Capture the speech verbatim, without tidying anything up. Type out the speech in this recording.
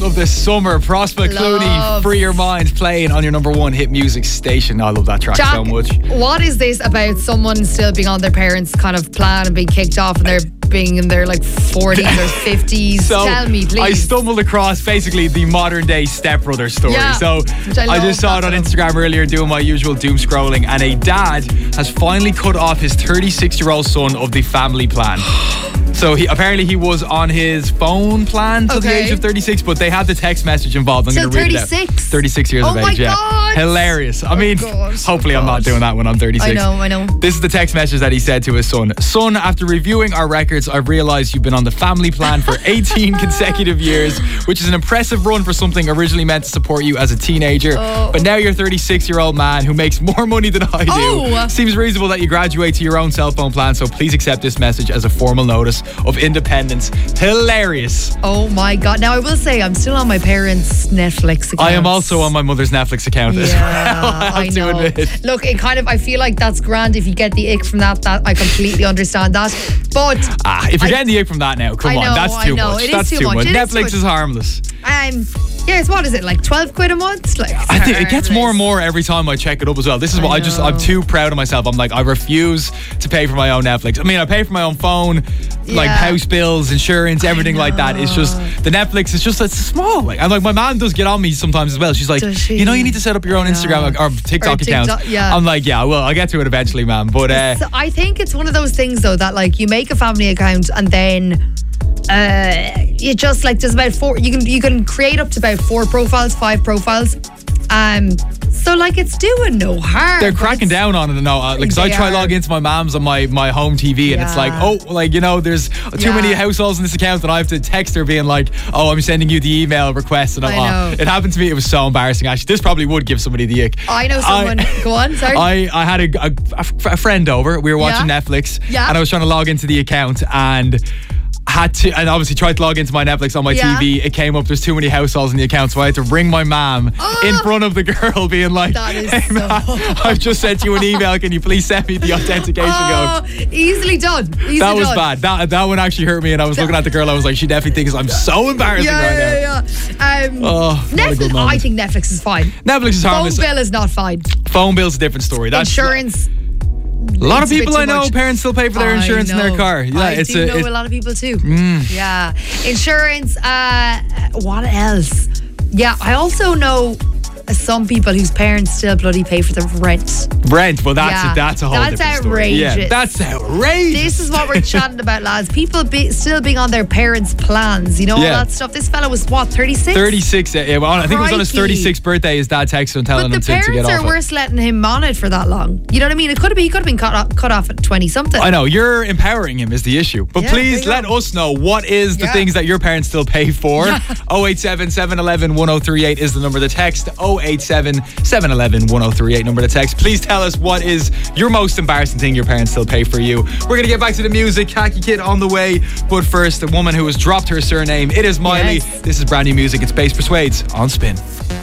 Of this summer, Prospect Clooney, Free Your Mind, playing on your number one hit music station. I love that track Jack, so much. What is this about someone still being on their parents' kind of plan and being kicked off and they're being in their like forties or fifties? So Tell me, please. I stumbled across basically the modern day stepbrother story. Yeah, so I, I just saw it on Instagram earlier doing my usual doom scrolling, and a dad has finally cut off his thirty-six year old son of the family plan. So he apparently he was on his phone plan till Okay. the age of thirty-six, but they had the text message involved. I'm Till going to read it out. thirty-six? thirty-six years Oh of my age, yeah. God. Hilarious. I mean, God. hopefully Oh I'm not God. doing that when I'm thirty-six. I know, I know. This is the text message that he said to his son. Son, after reviewing our records, I've realised you've been on the family plan for eighteen consecutive years, which is an impressive run for something originally meant to support you as a teenager. Oh. But now you're a thirty-six year old man who makes more money than I do. Oh. Seems reasonable that you graduate to your own cell phone plan, so please accept this message as a formal notice of independence. Hilarious. Oh my God. Now I will say I'm still on my parents' Netflix account. I am also on my mother's Netflix account as Yeah, well. I have I to know. admit. Look, it kind of, I feel like that's grand if you get the ick from that. That I completely understand that. But Ah, if you're I- getting the ick from that now, come I on, know, that's I too know. much. It is that's too too much. much. It is Netflix too is much. harmless. um, yes, what is it like? Twelve quid a month? Like I think it gets harmless. more and more every time I check it up as well. This is I what I, just I'm know. too proud of myself. I'm like I refuse to pay for my own Netflix. I mean I pay for my own phone, like Yeah. house bills, insurance, everything like that. It's just the Netflix is just it's small. Like and like my mom does get on me sometimes as well. She's like, Does she? you know, you need to set up your own I know. Instagram or TikTok Or account. TikTok, yeah. I'm like, yeah, well, I'll get to it eventually, man. But uh, So I think it's one of those things though that like you make a family account and then uh you just like there's about four you can you can create up to about four profiles, five profiles. Um so like it's doing no harm. they're but cracking it's- down on it now. Uh, like, 'cause I They try are. log into my mom's on my, my home T V, and it's like, Yeah. oh, like, you know, there's too Yeah. many households in this account, and I have to text her being like, oh, I'm sending you the email request. And I'm, I oh. know. It happened to me. It was so embarrassing, actually. This probably would give somebody the ick. I know someone. Go on, sorry. I, I had a, a, a friend over. We were watching Yeah. Netflix, Yeah. and I was trying to log into the account, and had to, and obviously tried to log into my Netflix on my Yeah. T V. It came up, there's too many households in the account, so I had to ring my mom Oh. in front of the girl, being like, That is hey, so- man, I've just sent you an email. Can you please send me the authentication Oh, code? easily done. Easily That was done. bad. That that one actually hurt me, and I was looking at the girl. I was like, she definitely thinks I'm so embarrassing Yeah, right now. yeah, yeah. Um, Oh, what a good Netflix. moment. I think Netflix is fine. Netflix is Phone harmless. bill is not fine. Phone bill's a different story. That's Insurance. A lot of it's a bit people too I know, much. parents still pay for their I insurance in their know. car. Yeah, I it's do a, know it's, a lot of people too. Yeah, insurance. Uh, what else? Yeah, I also know some people whose parents still bloody pay for the rent. rent. Well, that's Yeah. a, that's a whole That's different story. Yeah, outrageous. that's outrageous. This is what we're chatting about, lads. People be, still being on their parents' plans. You know Yeah. all that stuff. This fella was what, thirty-six? thirty-six. Yeah, well, I think it was on his Crikey. thirty-sixth birthday. His dad texted him telling But the him to, to get parents off are it. worse letting him on it for that long. You know what I mean? It could have been. He could have been cut off, cut off at twenty something. I know, you're empowering him is the issue. But Yeah, please there you let go. us know what is the Yeah. things that your parents still pay for. oh eight seven, seven one one, one oh three eight is the number to text. oh eight seven, seven one one, one oh three eight number to text. Please tell us what is your most embarrassing thing your parents still pay for you. We're going to get back to the music. Khaki Kid on the way. But first, a woman who has dropped her surname. It is Miley. Yes. This is brand new music. It's Bass Persuades on Spin.